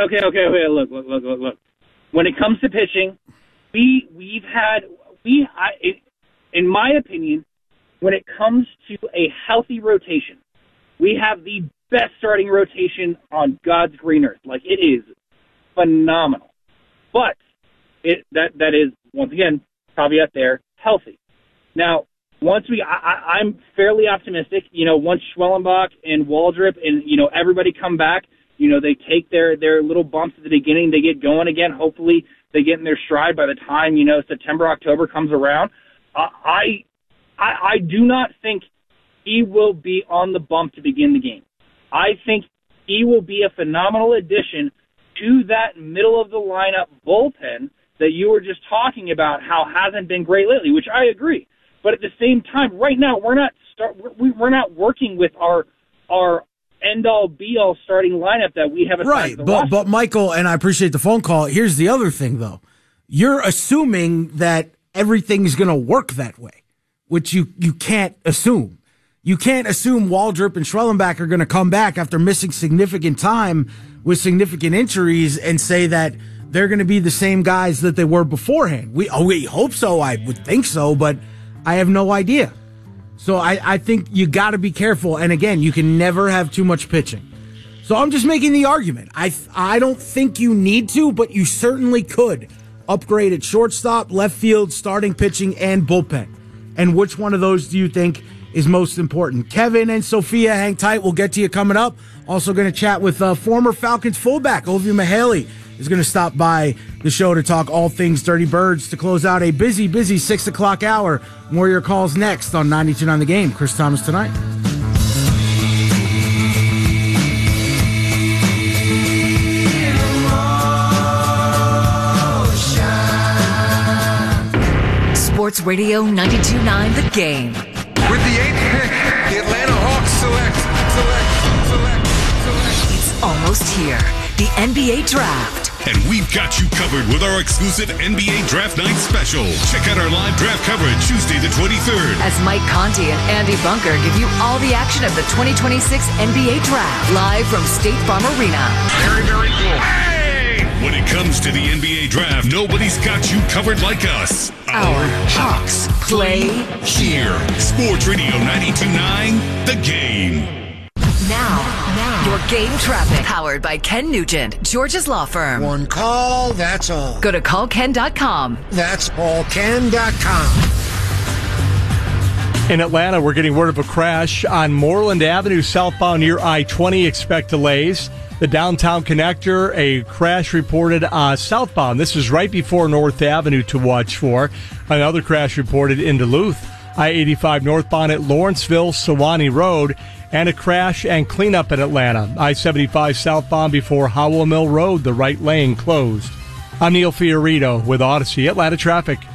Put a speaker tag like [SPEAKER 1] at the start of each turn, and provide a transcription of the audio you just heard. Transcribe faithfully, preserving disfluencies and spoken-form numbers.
[SPEAKER 1] okay, okay, okay. Look, look, look, look, look. When it comes to pitching, we we've had we I, it, in my opinion, when it comes to a healthy rotation, we have the best starting rotation on God's green earth. Like, it is phenomenal. But it that that is, once again, caveat there, healthy. Now, once we, I, I, I'm fairly optimistic. You know, once Schwellenbach and Waldrop and you know everybody come back, you know they take their their little bumps at the beginning, they get going again. Hopefully, they get in their stride by the time you know September, October comes around. Uh, I, I I do not think he will be on the bump to begin the game. I think he will be a phenomenal addition to that middle of the lineup bullpen that you were just talking about, how hasn't been great lately, which I agree. But at the same time, right now we're not start we're, we're not working with our our end all be all starting lineup that we have.
[SPEAKER 2] Right, but roster. But Michael, and I appreciate the phone call. Here's the other thing, though. You're assuming that everything's going to work that way, which you you can't assume. You can't assume Waldrop and Schwellenbach are going to come back after missing significant time with significant injuries and say that they're going to be the same guys that they were beforehand. We oh, we hope so. I would think so, but I have no idea. So I, I think you got to be careful. And again, you can never have too much pitching. So I'm just making the argument. I I don't think you need to, but you certainly could upgrade at shortstop, left field, starting pitching, and bullpen. And which one of those do you think is most important? Kevin and Sophia, hang tight. We'll get to you coming up. Also going to chat with uh, former Falcons fullback Olivia Mihaly is going to stop by the show to talk all things Dirty Birds to close out a busy, busy six o'clock hour. More of your calls next on ninety-two point nine The Game. Chris Thomas tonight.
[SPEAKER 3] Sports Radio ninety-two point nine The Game.
[SPEAKER 4] With the eighth pick, the Atlanta Hawks select, select, select, select.
[SPEAKER 3] It's almost here. The N B A Draft.
[SPEAKER 5] And we've got you covered with our exclusive N B A Draft Night special. Check out our live draft coverage Tuesday the twenty-third.
[SPEAKER 3] As Mike Conti and Andy Bunker give you all the action of the twenty twenty-six N B A Draft. Live from State Farm Arena.
[SPEAKER 4] Very, very cool.
[SPEAKER 5] Hey! When it comes to the N B A Draft, nobody's got you covered like us.
[SPEAKER 3] Our Hawks play
[SPEAKER 5] here. Sports Radio ninety-two point nine The Game.
[SPEAKER 3] Now, now, your game traffic. Powered by Ken Nugent, George's Law Firm.
[SPEAKER 6] One call, that's all.
[SPEAKER 3] Go to call ken dot com.
[SPEAKER 6] That's all ken dot com.
[SPEAKER 7] In Atlanta, we're getting word of a crash on Moreland Avenue southbound near I twenty. Expect delays. The downtown connector, a crash reported uh, southbound. This is right before North Avenue to watch for. Another crash reported in Duluth. I eighty-five northbound at Lawrenceville, Sewanee Road. And a crash and cleanup in Atlanta. I seventy-five southbound before Howell Mill Road, the right lane closed. I'm Neil Fiorito with Odyssey Atlanta Traffic.